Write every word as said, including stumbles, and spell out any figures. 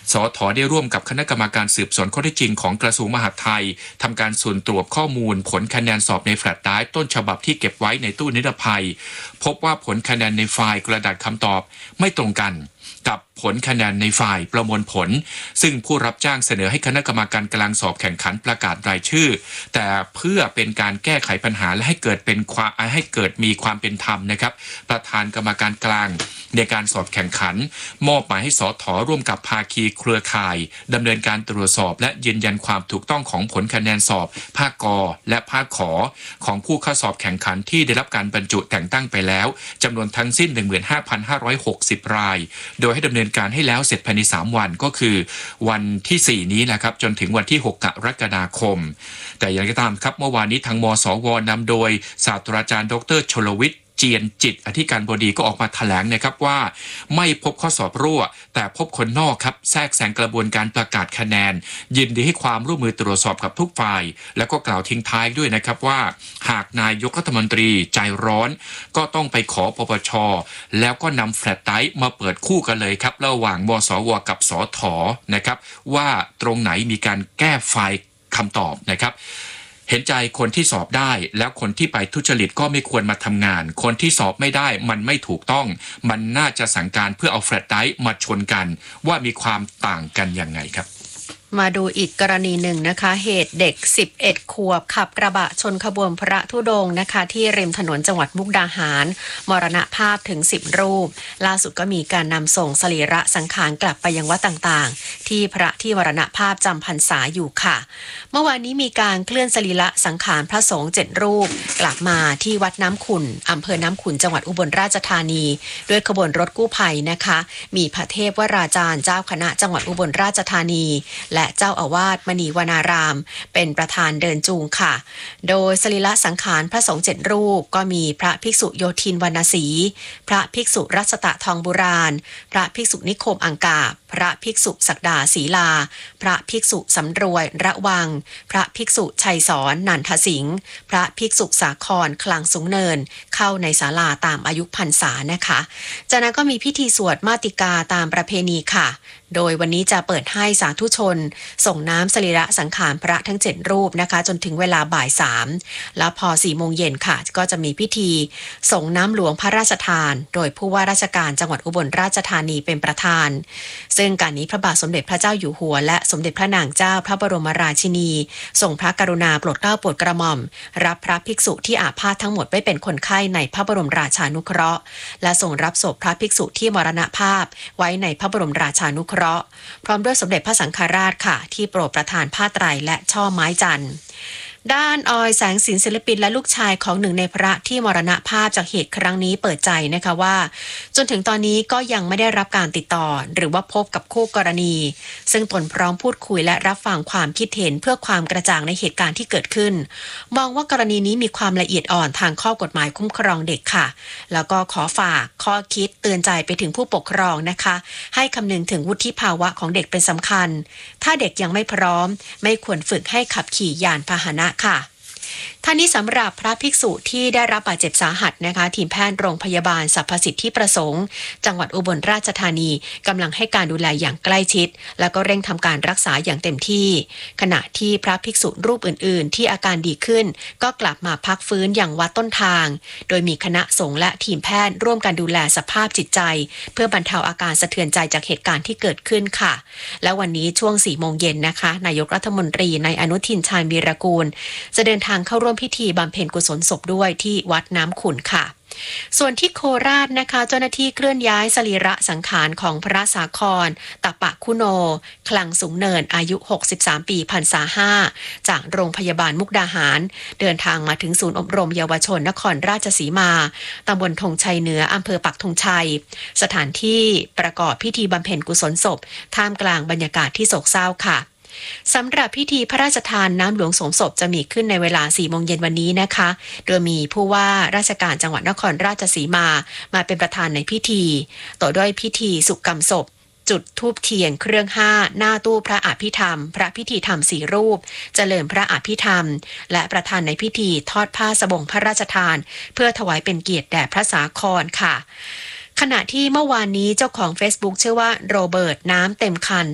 สธ.ได้ร่วมกับคณะกรรมการสืบสวนข้อเท็จจริงของกระทรวงมหาดไทยทำการสุ่มตรวจข้อมูลผลคะแนนสอบในแฟลชไดรฟ์ต้นฉบับที่เก็บไว้ในตู้นิรภัยพบว่าผลคะแนนในไฟล์กระดาษคำตอบไม่ตรงกันกับผลคะแนนในฝ่ายประมวลผลซึ่งผู้รับจ้างเสนอให้คณะกรรมการกลางสอบแข่งขันประกาศรายชื่อแต่เพื่อเป็นการแก้ไขปัญหาและให้เกิดเป็นความให้เกิดมีความเป็นธรรมนะครับประธานกรรมการกลางในการสอบแข่งขันมอบหมายให้สธ.ร่วมกับภาคีเครือข่ายดำเนินการตรวจสอบและยืนยันความถูกต้องของผลคะแนนสอบภาคกและภาคขอของผู้เข้าสอบแข่งขันที่ได้รับการบรรจุแต่งตั้งไปแล้วจำนวนทั้งสิ้น หนึ่งหมื่นห้าพันห้าร้อยหกสิบ รายโดยให้ดำเนินการให้แล้วเสร็จภายในสามวันก็คือวันที่สี่นี้นะครับจนถึงวันที่หกกรกฎาคมแต่อย่างไรก็ตามครับเมื่อวานนี้ทางมสวนำโดยศาสตราจารย์ดรชลวิทย์เจียนจิตอธิการบดีก็ออกมาแถลงนะครับว่าไม่พบข้อสอบรั่วแต่พบคนนอกครับแทรกแซงกระบวนการประกาศคะแนนยินดีให้ความร่วมมือตรวจสอบกับทุกฝ่ายแล้วก็กล่าวทิ้งท้ายด้วยนะครับว่าหากนายกรัฐมนตรีใจร้อนก็ต้องไปขอปปช.แล้วก็นำแฟลชไดรฟ์มาเปิดคู่กันเลยครับระหว่างมสวกับสธ.นะครับว่าตรงไหนมีการแก้ไฟล์คำตอบนะครับเห็นใจคนที่สอบได้แล้วคนที่ไปทุจริตก็ไม่ควรมาทำงานคนที่สอบไม่ได้มันไม่ถูกต้องมันน่าจะสั่งการเพื่อเอาแฟลชไดรฟ์มาชนกันว่ามีความต่างกันยังไงครับมาดูอีกกรณีหนึ่งนะคะเหตุเด็กสิบเอ็ดขวบขับกระบะชนขบวนพระธุดงค์นะคะที่ริมถนนจังหวัดมุกดาหารมรณภาพถึงสิบรูปล่าสุดก็มีการนำส่งสรีระสังขารกลับไปยังวัดต่างๆที่พระที่มรณภาพจำพรรษาอยู่ค่ะเมื่อวานนี้มีการเคลื่อนสรีระสังขารพระสงฆ์เจ็ดรูปกลับมาที่วัดน้ำขุ่นอำเภอน้ำขุ่นจังหวัดอุบลราชธานีด้วยขบวนรถกู้ภัยนะคะมีพระเทพวราจารย์เจ้าคณะจังหวัดอุบลราชธานีและเจ้าอาวาสมณีวนารามเป็นประธานเดินจูงค่ะโดยสรีระสังขารพระสงฆ์เจ็ดรูปก็มีพระภิกษุโยธินวรรณศรีพระภิกษุรัชตะทองบุราณพระภิกษุนิคมอังกาบพระภิกษุศักดาศรีลาพระภิกษุสำรวยระวังพระภิกษุชัยสอนนันทสิงห์พระภิกษุสาครคลังสูงเนินเข้าในศาลาตามอายุพรรษานะคะจากนั้นก็มีพิธีสวดมาติกาตามประเพณีค่ะโดยวันนี้จะเปิดให้สาธุชนส่งน้ำสรีระสังขารพระทั้งเจ็ดรูปนะคะจนถึงเวลาบ่ายสามแล้วพอสี่โมงเย็นค่ะก็จะมีพิธีส่งน้ำหลวงพระราชทานโดยผู้ว่าราชการจังหวัดอุบลราชธานีเป็นประธานซึ่งการนี้พระบาทสมเด็จพระเจ้าอยู่หัวและสมเด็จพระนางเจ้าพระบรมราชินีทรงพระกรุณาโปรดเกล้าโปรดกระหม่อมรับพระภิกษุที่อาพาธทั้งหมดไว้เป็นคนไข้ในพระบรมราชานุเคราะห์และทรงรับศพพระภิกษุที่มรณภาพไว้ในพระบรมราชานุเคราะห์พร้อมด้วยสมเด็จพระสังฆราชค่ะที่โปรดประทานผ้าไตรและช่อไม้จันทร์ด้านออยแสงสินศิลปินและลูกชายของหนึ่งในพระที่มรณภาพจากเหตุครั้งนี้เปิดใจนะคะว่าจนถึงตอนนี้ก็ยังไม่ได้รับการติดต่อหรือว่าพบกับคู่กรณีซึ่งตนพร้อมพูดคุยและรับฟังความคิดเห็นเพื่อความกระจ่างในเหตุการณ์ที่เกิดขึ้นมองว่ากรณีนี้มีความละเอียดอ่อนทางข้อกฎหมายคุ้มครองเด็กค่ะแล้วก็ขอฝากข้อคิดเตือนใจไปถึงผู้ปกครองนะคะให้คำนึงถึงวุฒิภาวะของเด็กเป็นสำคัญถ้าเด็กยังไม่พร้อมไม่ควรฝึกให้ขับขี่ยานพาหนะค่ะท่านี้สำหรับพระภิกษุที่ได้รับบาดเจ็บสาหัสนะคะทีมแพทย์โรงพยาบาลสรรพสิทธิประสงค์จังหวัดอุบลราชธานีกำลังให้การดูแลอย่างใกล้ชิดแล้วก็เร่งทำการรักษาอย่างเต็มที่ขณะที่พระภิกษุรูปอื่นๆที่อาการดีขึ้นก็กลับมาพักฟื้นอย่างวัดต้นทางโดยมีคณะสงฆ์และทีมแพทย์ร่วมกันดูแลสภาพจิตใจเพื่อบรรเทาอาการสะเทือนใจจากเหตุการณ์ที่เกิดขึ้นค่ะและวันนี้ช่วงสี่โมงเย็นนะคะนายกรัฐมนตรีนายอนุทินชาญวีรกูลจะเดินทางเข้าร่วมพิธีบำเพ็ญกุศลศพด้วยที่วัดน้ำขุ่นค่ะส่วนที่โคราชนะคะเจ้าหน้าที่เคลื่อนย้ายสรีระสังขารของพระสาครตปะคุโนคลังสูงเนินอายุหกสิบสามปีพรรษาห้าจากโรงพยาบาลมุกดาหารเดินทางมาถึงศูนย์อบรมเยาวชนนครราชสีมาตำบลธงชัยเหนืออำเภอปักธงชัยสถานที่ประกอบพิธีบำเพ็ญกุศลศพท่ามกลางบรรยากาศที่โศกเศร้าค่ะสำหรับพิธีพระราชทานน้ำหลวงโสมศพจะมีขึ้นในเวลาสี่โมงเย็นวันนี้นะคะโดยมีผู้ว่าราชการจังหวัดนครราชสีมามาเป็นประธานในพิธีต่อด้วยพิธีสุกรรมศพจุดธูปเทียนเครื่องห้าหน้าตู้พระอภิธรรมพระพิธีธรรมสี่รูปเจริญพระอภิธรรมและประธานในพิธีทอดผ้าสบงพระราชทานเพื่อถวายเป็นเกียรติแด่พระสาครค่ะขณะที่เมื่อวานนี้เจ้าของ Facebook ชื่อว่าโรเบิร์ตน้ำเต็มคัน